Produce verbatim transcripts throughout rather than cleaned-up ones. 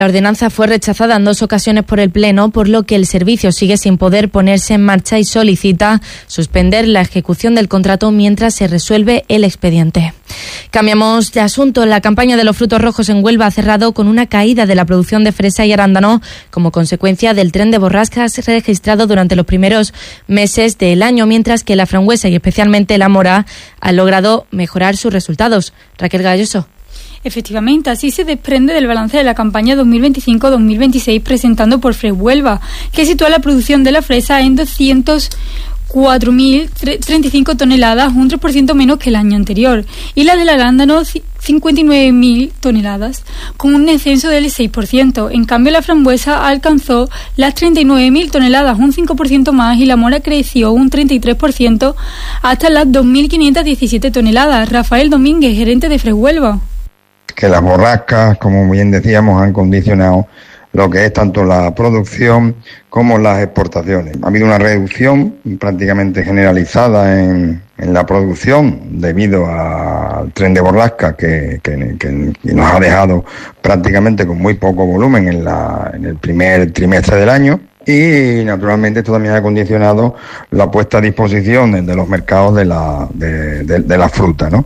La ordenanza fue rechazada en dos ocasiones por el Pleno, por lo que el servicio sigue sin poder ponerse en marcha y solicita suspender la ejecución del contrato mientras se resuelve el expediente. Cambiamos de asunto. La campaña de los frutos rojos en Huelva ha cerrado con una caída de la producción de fresa y arándano como consecuencia del tren de borrascas registrado durante los primeros meses del año, mientras que la frambuesa y especialmente la mora han logrado mejorar sus resultados. Raquel Galloso. Efectivamente, así se desprende del balance de la campaña dos mil veinticinco dos mil veintiséis presentando por Fresh Huelva, que sitúa la producción de la fresa en doscientos cuatro mil treinta y cinco toneladas, un tres por ciento menos que el año anterior, y la del arándano cincuenta y nueve mil toneladas, con un descenso del seis por ciento. En cambio, la frambuesa alcanzó las treinta y nueve mil toneladas, un cinco por ciento más, y la mora creció un treinta y tres por ciento hasta las dos mil quinientas diecisiete toneladas. Rafael Domínguez, gerente de Fresh Huelva. Que las borrascas, como bien decíamos, han condicionado lo que es tanto la producción como las exportaciones. Ha habido una reducción prácticamente generalizada en, en la producción debido al tren de borrasca que, que, que, que nos ha dejado prácticamente con muy poco volumen en, la, en el primer trimestre del año. Y naturalmente esto también ha condicionado la puesta a disposición de los mercados de la, de, de, de la fruta, ¿no?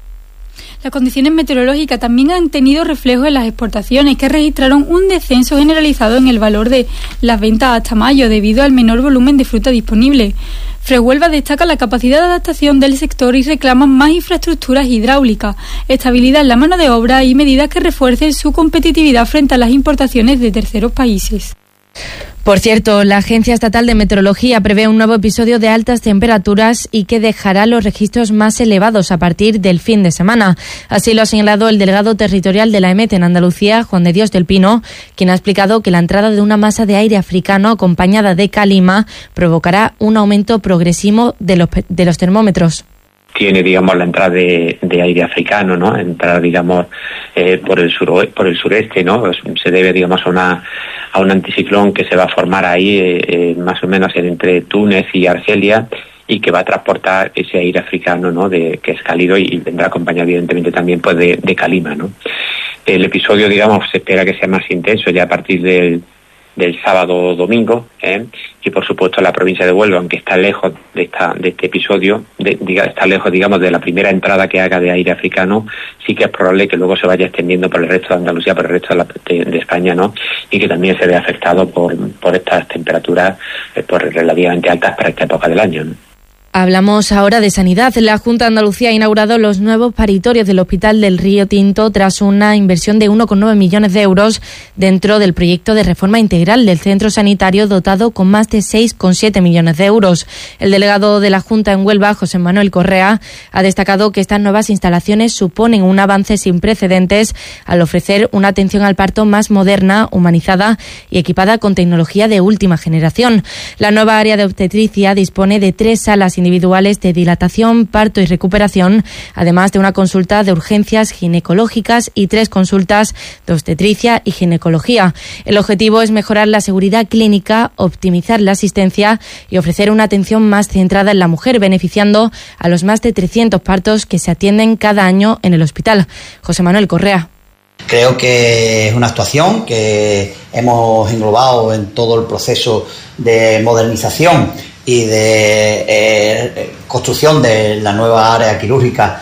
Las condiciones meteorológicas también han tenido reflejo en las exportaciones, que registraron un descenso generalizado en el valor de las ventas hasta mayo debido al menor volumen de fruta disponible. Fresh Huelva destaca la capacidad de adaptación del sector y reclama más infraestructuras hidráulicas, estabilidad en la mano de obra y medidas que refuercen su competitividad frente a las importaciones de terceros países. Por cierto, la Agencia Estatal de Meteorología prevé un nuevo episodio de altas temperaturas y que dejará los registros más elevados a partir del fin de semana. Así lo ha señalado el delegado territorial de la EMET en Andalucía, Juan de Dios del Pino, quien ha explicado que la entrada de una masa de aire africano acompañada de calima provocará un aumento progresivo de los, de los termómetros. Tiene, digamos, la entrada de, de aire africano, ¿no? Entrar, digamos, eh, por el sur, por el sureste, ¿no? Se debe, digamos, a una a un anticiclón que se va a formar ahí, eh, eh, más o menos entre Túnez y Argelia, y que va a transportar ese aire africano, ¿no? De que es cálido y vendrá acompañado, evidentemente, también, pues, de, de calima, ¿no? El episodio, digamos, se espera que sea más intenso ya a partir del del sábado o domingo, ¿eh? Y por supuesto la provincia de Huelva, aunque está lejos de esta de este episodio, de, diga, está lejos, digamos, de la primera entrada que haga de aire africano, sí que es probable que luego se vaya extendiendo por el resto de Andalucía, por el resto de, la, de, de España, ¿no? Y que también se vea afectado por por estas temperaturas eh, por relativamente altas para esta época del año, ¿no? Hablamos ahora de sanidad. La Junta de Andalucía ha inaugurado los nuevos paritorios del Hospital del Río Tinto tras una inversión de uno coma nueve millones de euros dentro del proyecto de reforma integral del centro sanitario dotado con más de seis coma siete millones de euros. El delegado de la Junta en Huelva, José Manuel Correa, ha destacado que estas nuevas instalaciones suponen un avance sin precedentes al ofrecer una atención al parto más moderna, humanizada y equipada con tecnología de última generación. La nueva área de obstetricia dispone de tres salas individuales de dilatación, parto y recuperación, además de una consulta de urgencias ginecológicas y tres consultas de obstetricia y ginecología. El objetivo es mejorar la seguridad clínica, optimizar la asistencia y ofrecer una atención más centrada en la mujer, beneficiando a los más de trescientos partos que se atienden cada año en el hospital. José Manuel Correa. Creo que es una actuación que hemos englobado en todo el proceso de modernización y de eh, construcción de la nueva área quirúrgica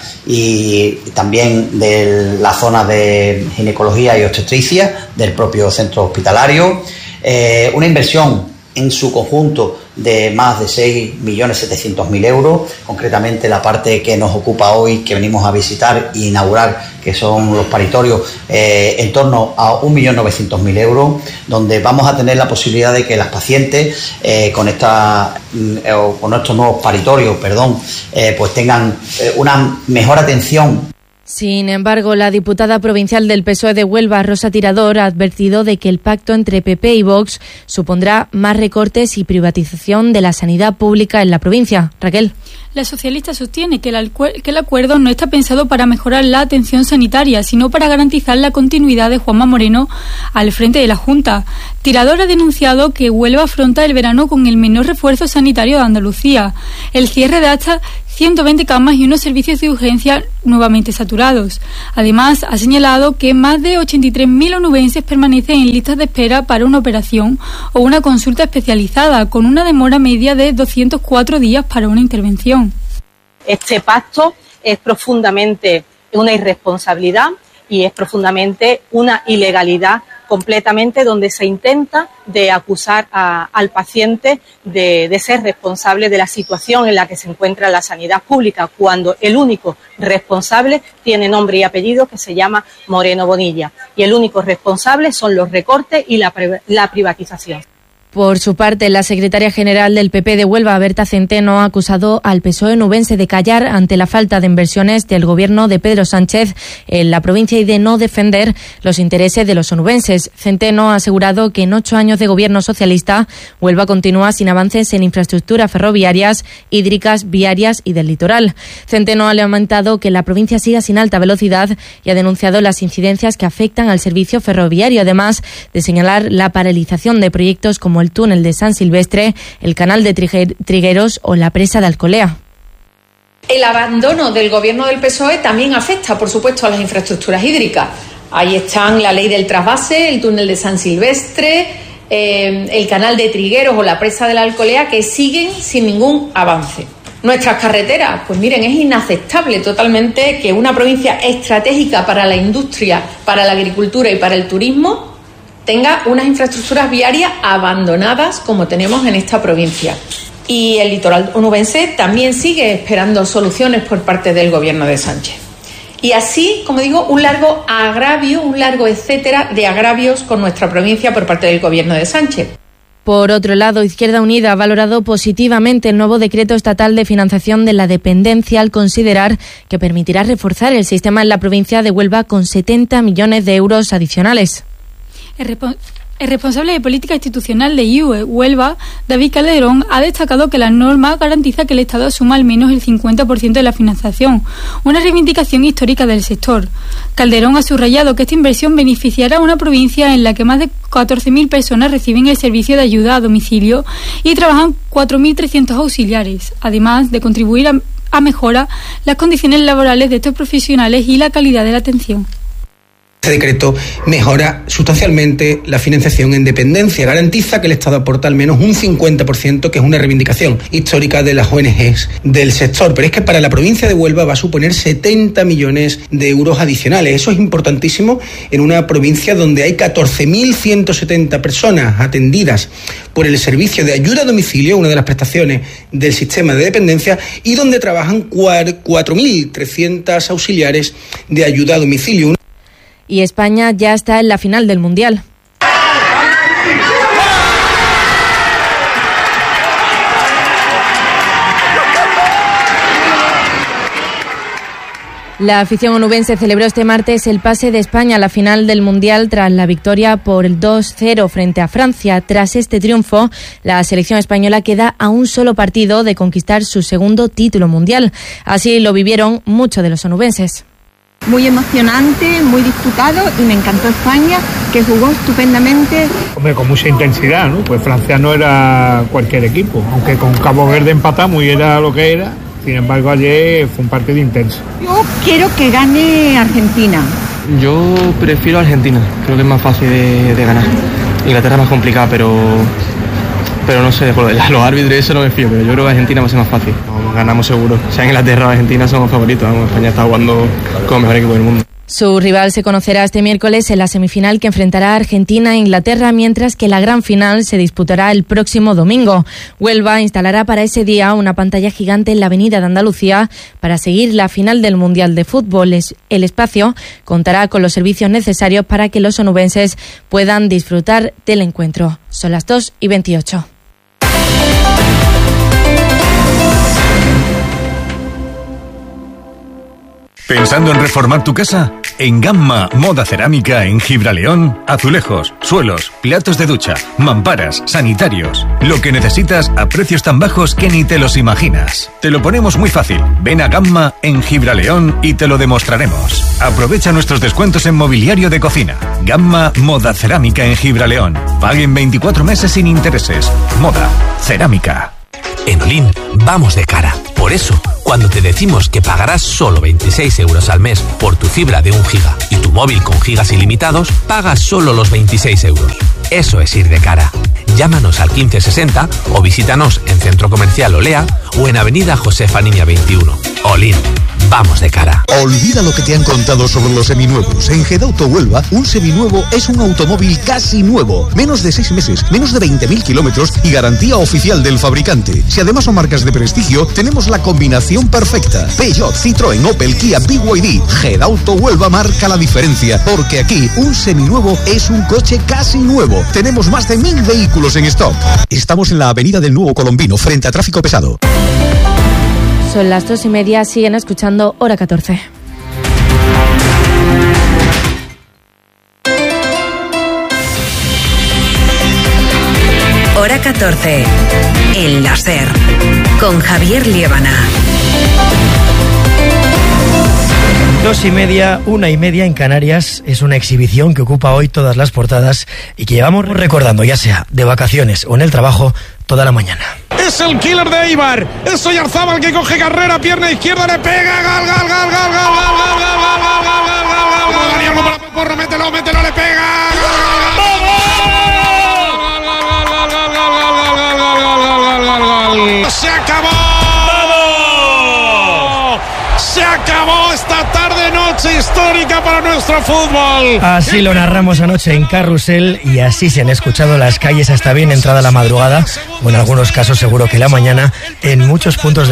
y también de la zona de ginecología y obstetricia del propio centro hospitalario. Eh, una inversión en su conjunto de más de seis millones setecientos mil euros, concretamente la parte que nos ocupa hoy, que venimos a visitar e inaugurar, que son los paritorios, eh, en torno a un millón novecientos mil euros, donde vamos a tener la posibilidad de que las pacientes eh, con esta eh, con estos nuevos paritorios, perdón, eh, pues tengan eh, una mejor atención. Sin embargo, la diputada provincial del P S O E de Huelva, Rosa Tirador, ha advertido de que el pacto entre P P y Vox supondrá más recortes y privatización de la sanidad pública en la provincia. Raquel. La socialista sostiene que el, que el acuerdo no está pensado para mejorar la atención sanitaria, sino para garantizar la continuidad de Juanma Moreno al frente de la Junta. Tirador ha denunciado que Huelva afronta el verano con el menor refuerzo sanitario de Andalucía. El cierre de hasta ciento veinte camas y unos servicios de urgencia nuevamente saturados. Además, ha señalado que más de ochenta y tres mil onubenses permanecen en listas de espera para una operación o una consulta especializada, con una demora media de doscientos cuatro días para una intervención. Este pacto es profundamente una irresponsabilidad y es profundamente una ilegalidad completamente, donde se intenta de acusar a, al paciente de, de ser responsable de la situación en la que se encuentra la sanidad pública, cuando el único responsable tiene nombre y apellido, que se llama Moreno Bonilla, y el único responsable son los recortes y la, la privatización. Por su parte, la secretaria general del P P de Huelva, Berta Centeno, ha acusado al P S O E onubense de callar ante la falta de inversiones del gobierno de Pedro Sánchez en la provincia y de no defender los intereses de los onubenses. Centeno ha asegurado que en ocho años de gobierno socialista, Huelva continúa sin avances en infraestructuras ferroviarias, hídricas, viarias y del litoral. Centeno ha lamentado que la provincia siga sin alta velocidad y ha denunciado las incidencias que afectan al servicio ferroviario, además de señalar la paralización de proyectos como el túnel de San Silvestre, el canal de Trigueros o la presa de Alcolea. El abandono del gobierno del P S O E también afecta, por supuesto, a las infraestructuras hídricas. Ahí están la ley del trasvase, el túnel de San Silvestre, eh, el canal de Trigueros o la presa de la Alcolea, que siguen sin ningún avance. Nuestras carreteras, pues miren, es inaceptable totalmente que una provincia estratégica para la industria, para la agricultura y para el turismo tenga unas infraestructuras viarias abandonadas como tenemos en esta provincia. Y el litoral onubense también sigue esperando soluciones por parte del gobierno de Sánchez. Y así, como digo, un largo agravio, un largo etcétera de agravios con nuestra provincia por parte del gobierno de Sánchez. Por otro lado, Izquierda Unida ha valorado positivamente el nuevo decreto estatal de financiación de la dependencia al considerar que permitirá reforzar el sistema en la provincia de Huelva con setenta millones de euros adicionales. El, respo- el responsable de política institucional de I U E Huelva, David Calderón, ha destacado que la norma garantiza que el Estado asuma al menos el cincuenta por ciento de la financiación, una reivindicación histórica del sector. Calderón ha subrayado que esta inversión beneficiará a una provincia en la que más de catorce mil personas reciben el servicio de ayuda a domicilio y trabajan cuatro mil trescientos auxiliares, además de contribuir a, a mejorar las condiciones laborales de estos profesionales y la calidad de la atención. Este decreto mejora sustancialmente la financiación en dependencia, garantiza que el Estado aporta al menos un cincuenta por ciento, que es una reivindicación histórica de las O N Ges del sector. Pero es que para la provincia de Huelva va a suponer setenta millones de euros adicionales. Eso es importantísimo en una provincia donde hay catorce mil ciento setenta personas atendidas por el servicio de ayuda a domicilio, una de las prestaciones del sistema de dependencia, y donde trabajan cuatro mil trescientos auxiliares de ayuda a domicilio. Y España ya está en la final del Mundial. La afición onubense celebró este martes el pase de España a la final del Mundial tras la victoria por el dos cero frente a Francia. Tras este triunfo, la selección española queda a un solo partido de conquistar su segundo título mundial. Así lo vivieron muchos de los onubenses. Muy emocionante, muy disputado, y me encantó España, que jugó estupendamente. Hombre, con mucha intensidad, ¿no? Pues Francia no era cualquier equipo, aunque con Cabo Verde empatamos y era lo que era. Sin embargo, ayer fue un partido intenso. Yo quiero que gane Argentina. Yo prefiero Argentina, creo que es más fácil de, de ganar. Inglaterra es más complicada, pero pero no sé, por los árbitros eso no me fío, pero yo creo que Argentina va a ser más fácil. Ganamos seguro. Sea Inglaterra o Argentina somos favoritos. Vamos, España está jugando como el mejor equipo del mundo. Su rival se conocerá este miércoles en la semifinal que enfrentará a Argentina e Inglaterra, mientras que la gran final se disputará el próximo domingo. Huelva instalará para ese día una pantalla gigante en la Avenida de Andalucía para seguir la final del Mundial de Fútbol. El espacio contará con los servicios necesarios para que los onubenses puedan disfrutar del encuentro. Son las dos y veintiocho. ¿Pensando en reformar tu casa? En Gamma Moda Cerámica en Gibraleón, azulejos, suelos, platos de ducha, mamparas, sanitarios. Lo que necesitas a precios tan bajos que ni te los imaginas. Te lo ponemos muy fácil. Ven a Gamma en Gibraleón y te lo demostraremos. Aprovecha nuestros descuentos en mobiliario de cocina. Gamma Moda Cerámica en Gibraleón. Paguen veinticuatro meses sin intereses. Moda Cerámica. En Olin vamos de cara. Por eso, cuando te decimos que pagarás solo veintiséis euros al mes por tu fibra de un giga y tu móvil con gigas ilimitados, pagas solo los veintiséis euros. Eso es ir de cara. Llámanos al quince sesenta o visítanos en Centro Comercial Olea o en Avenida Josefa Niña veintiuno. Olin, vamos de cara. Olvida lo que te han contado sobre los seminuevos. En Gedauto Huelva, un seminuevo es un automóvil casi nuevo. Menos de seis meses, menos de veinte mil kilómetros y garantía oficial del fabricante. Si además son marcas de prestigio, tenemos la combinación perfecta. Peugeot, Citroën, Opel, Kia, B Y D. Gedauto Huelva marca la diferencia, porque aquí un seminuevo es un coche casi nuevo. Tenemos más de mil vehículos en stock. Estamos en la Avenida del Nuevo Colombino, frente a tráfico pesado. Son las dos y media, siguen escuchando Hora catorce. Hora catorce, El Láser, con Javier Liébana. Dos y media, una y media en Canarias es una exhibición que ocupa hoy todas las portadas y que llevamos recordando, ya sea de vacaciones o en el trabajo, toda la mañana. Es el killer de Eibar, es Oyarzábal que coge carrera, pierna izquierda, le pega, gal, gal, gal, gal, gal, gal, gal, gal, gal, gal, gal, gal, gal, Daniel para Porro, mételo, mételo, le pega. Se acabó. Se acabó esta tarde noche histórica para nuestro fútbol. Así lo narramos anoche en Carrusel y así se han escuchado las calles hasta bien entrada la madrugada, o en algunos casos seguro que la mañana, en muchos puntos de